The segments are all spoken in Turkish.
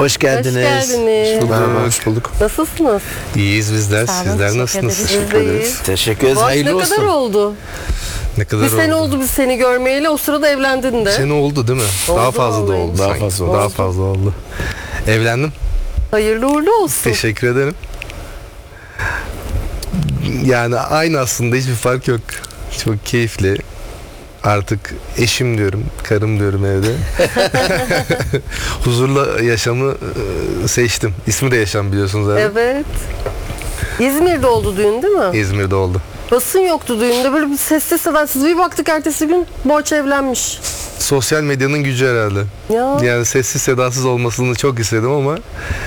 Hoş geldiniz. Hoş geldiniz. Merhaba, hoş bulduk. Nasılsınız? İyiyiz bizler. Sağ olun, Sizler teşekkür nasılsınız? ederiz. Biz de iyiyiz. Teşekkür ederiz. Bu aşk Hayırlı ne kadar olsun. oldu? Ne kadar Bir sene oldu biz seni görmeyeli. O sırada evlendin de. Sene oldu değil mi? Oldu Daha fazla da vallahi. oldu. Daha sanki. fazla oldu. Daha fazla oldu. Evlendim. Hayırlı uğurlu olsun. Teşekkür ederim. Yani aynı aslında, hiçbir fark yok. Çok keyifli. Artık eşim diyorum, karım diyorum evde. Huzurlu yaşamı seçtim. İsmi de Yaşam, biliyorsunuz abi. Evet. İzmir'de oldu düğün değil mi? İzmir'de oldu. Basın yoktu düğünde. Böyle bir sessiz sedasız bir baktık ertesi gün Boğaç evlenmiş. Sosyal medyanın gücü herhalde. Ya. Yani sessiz sedasız olmasını çok istedim ama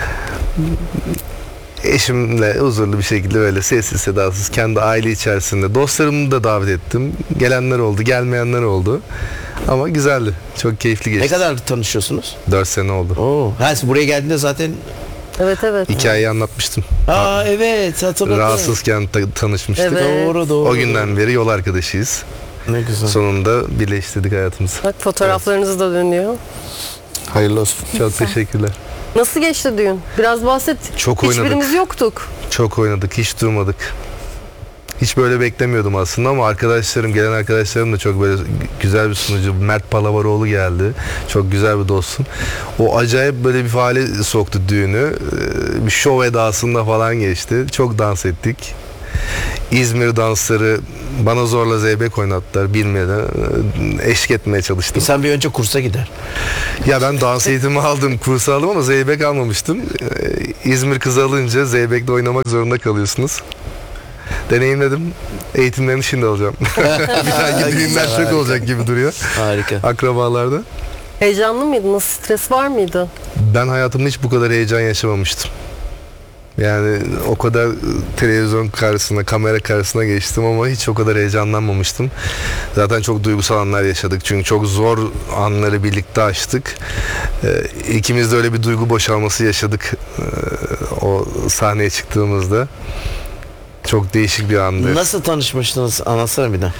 eşimle huzurlu bir şekilde böyle sessiz sedasız kendi aile içerisinde, dostlarımı da davet ettim. Gelenler oldu, gelmeyenler oldu. Ama güzeldi. Çok keyifli geçti. Ne kadar tanışıyorsunuz? 4 sene oldu. Oo. Siz buraya geldiğinde zaten... Evet. Hikayeyi anlatmıştım. Aa evet, hatırladım. Rahatsızken tanışmıştık. Evet. Doğru. O günden beri yol arkadaşıyız. Ne güzel. Sonunda birleştirdik hayatımızı. Bak fotoğraflarınız da dönüyor. Hayırlı olsun. Çok teşekkürler. Nasıl geçti düğün? Biraz bahset. Çok oynadık. Hiçbirimiz yoktuk. Çok oynadık, hiç durmadık. Hiç böyle beklemiyordum aslında ama gelen arkadaşlarım da çok böyle güzel bir sunucu. Mert Palavaroğlu geldi. Çok güzel bir dostum. O acayip böyle bir hale soktu düğünü. Bir şov edasında falan geçti. Çok dans ettik. İzmir dansları bana zorla zeybek oynattılar bilmeden. Eşlik etmeye çalıştım. İnsan bir önce kursa gider. Ya ben dans eğitimi aldım, kurs aldım ama zeybek almamıştım. İzmir kızı alınca zeybekte oynamak zorunda kalıyorsunuz. Deneyimledim. Eğitimlerini şimdi alacağım. Bir dahaki düğünler çok olacak gibi duruyor. Harika. Akrabalarda. Heyecanlı mıydı? Nasıl, stres var mıydı? Ben hayatımda hiç bu kadar heyecan yaşamamıştım. Yani o kadar televizyon karşısına, kamera karşısına geçtim ama hiç o kadar heyecanlanmamıştım. Zaten çok duygusal anlar yaşadık. Çünkü çok zor anları birlikte aştık. İkimiz de öyle bir duygu boşalması yaşadık o sahneye çıktığımızda. Çok değişik bir andı. Nasıl tanışmıştınız? Anlatsana bir de.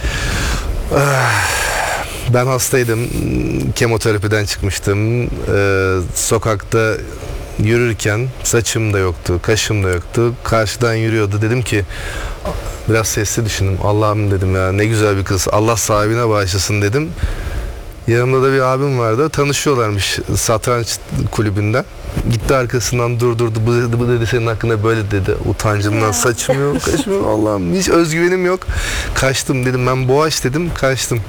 Ben hastaydım. Kemoterapiden çıkmıştım. Sokakta yürürken saçım da yoktu, kaşım da yoktu. Karşıdan yürüyordu. Dedim ki biraz sesli düşündüm. Allah'ım dedim ya, ne güzel bir kız. Allah sahibine bağışlasın dedim. Yanımda da bir abim vardı. Tanışıyorlarmış satranç kulübünden. Gitti arkasından durdurdu. Bu dedi senin hakkında böyle dedi. Utancımdan saçım yok, kaşım yok. Allah'ım hiç özgüvenim yok. Kaçtım dedim. Ben Boğaç dedim. Kaçtım.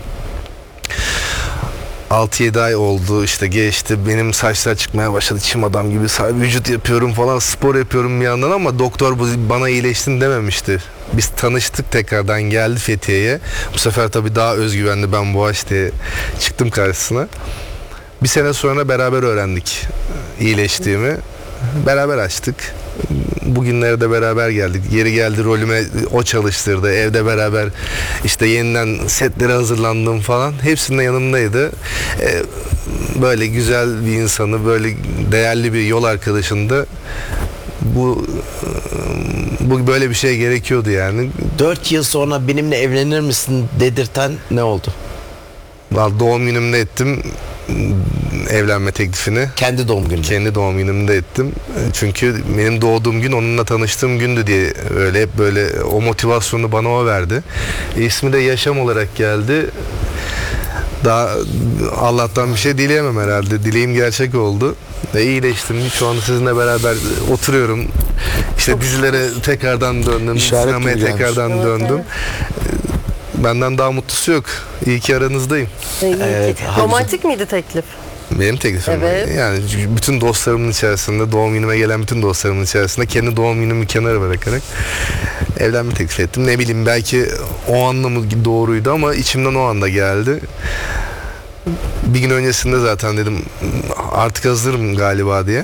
6-7 ay oldu işte, geçti. Benim saçlar çıkmaya başladı. Çim adam gibi vücut yapıyorum falan. Spor yapıyorum bir yandan ama doktor bana iyileştin dememişti. Biz tanıştık, tekrardan geldi Fethiye'ye. Bu sefer tabii daha özgüvenli, ben Boğaç diye çıktım karşısına. Bir sene sonra beraber öğrendik iyileştiğimi. Beraber açtık. Bugünlerde beraber geldik. Yeri geldi rolüme o çalıştırdı. Evde beraber işte yeniden setlere hazırlandım falan. Hepsinde yanımdaydı. Böyle güzel bir insanı, böyle değerli bir yol arkadaşını da bu böyle bir şey gerekiyordu yani. 4 yıl sonra benimle evlenir misin dedirten ne oldu? Vallahi doğum günümde ettim evlenme teklifini. Kendi doğum günü. Kendi doğum günümde ettim. Çünkü benim doğduğum gün onunla tanıştığım gündü diye öyle hep böyle o motivasyonu bana o verdi. İsmi de Yaşam olarak geldi. Daha Allah'tan bir şey dileyemem herhalde. Dileğim gerçek oldu. Ve iyileştim. Şu anda sizinle beraber oturuyorum. İşte dizilere tekrardan döndüm. İşaret Sinemaya gibi gelmiş. tekrardan Evet, döndüm. Benden daha mutlusu yok. İyi ki aranızdayım. Evet, Romantik miydi teklif? Benim teklifim. Evet. Yani bütün dostlarımın içerisinde, doğum günüme gelen bütün dostlarımın içerisinde kendi doğum günümü kenara bırakarak evlenme teklif ettim. Ne bileyim, belki o anlamı doğruydu ama içimden o anda geldi. Bir gün öncesinde zaten dedim artık hazırım galiba diye.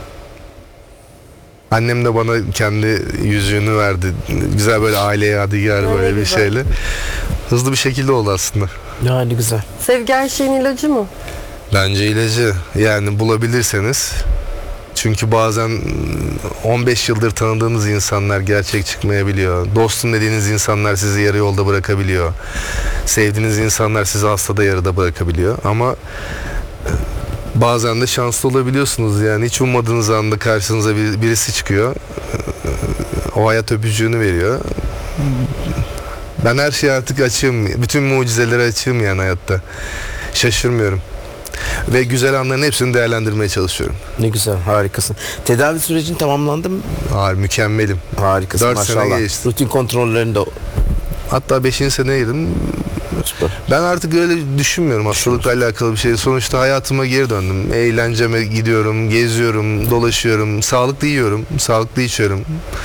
Annem de bana kendi yüzüğünü verdi. Güzel böyle aile yadigarı Ne böyle bir güzel. şeyle. Hızlı bir şekilde oldu aslında. Yani güzel. Sevgi her şeyin ilacı mı? Bence ilacı. Yani bulabilirseniz. Çünkü bazen 15 yıldır tanıdığınız insanlar gerçek çıkmayabiliyor. Dostum dediğiniz insanlar sizi yarı yolda bırakabiliyor. Sevdiğiniz insanlar sizi hastada yarıda bırakabiliyor. Ama bazen de şanslı olabiliyorsunuz yani. Hiç ummadığınız anda karşınıza birisi çıkıyor. O hayat öpücüğünü veriyor. Ben her şeye artık açığım. Bütün mucizelere açığım yani hayatta. Şaşırmıyorum. Ve güzel anların hepsini değerlendirmeye çalışıyorum. Ne güzel, harikasın. Tedavi sürecin tamamlandı mı? Mükemmelim. Harikasın 4 sene maşallah. geçti. Rutin kontrollerini de Hatta 5. seneye girdim. süper. Ben artık öyle düşünmüyorum hastalıkla alakalı bir şey. Sonuçta hayatıma geri döndüm. Eğlenceme gidiyorum, geziyorum, dolaşıyorum, sağlıklı yiyorum, sağlıklı içiyorum.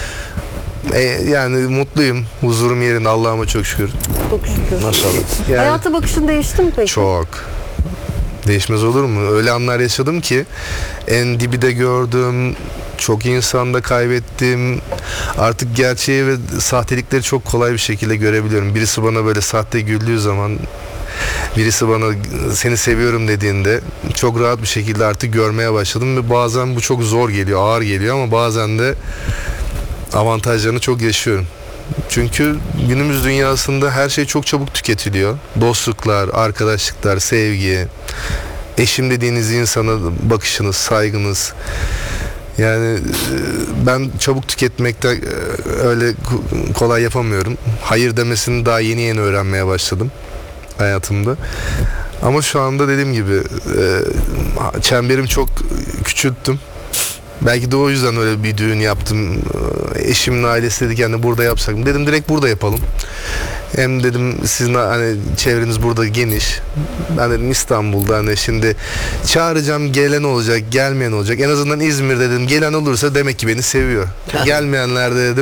Yani mutluyum. Huzurum yerinde, Allah'ıma çok şükür. Çok şükür. Maşallah. Yani Hayata bakışın değişti mi peki? çok. Değişmez olur mu? Öyle anlar yaşadım ki en dibi de gördüm. Çok insanda kaybettim. Artık gerçeği ve sahtelikleri çok kolay bir şekilde görebiliyorum. Birisi bana böyle sahte güldüğü zaman, birisi bana seni seviyorum dediğinde çok rahat bir şekilde artık görmeye başladım ve bazen bu çok zor geliyor, ağır geliyor ama bazen de avantajlarını çok yaşıyorum. Çünkü günümüz dünyasında her şey çok çabuk tüketiliyor. Dostluklar, arkadaşlıklar, sevgi, eşim dediğiniz insana bakışınız, saygınız. Yani ben çabuk tüketmekte öyle kolay yapamıyorum. Hayır demesini daha yeni yeni öğrenmeye başladım hayatımda. Ama şu anda dediğim gibi çemberimi çok küçülttüm. Belki de o yüzden öyle bir düğün yaptım. Eşimin ailesi dedi ki hani burada yapsak mı? Dedim direkt burada yapalım. Hem dedim sizin hani çevreniz burada geniş. Ben dedim İstanbul'da hani şimdi çağıracağım, gelen olacak, gelmeyen olacak. En azından İzmir'de dedim gelen olursa demek ki beni seviyor. Gelmeyenler de dedim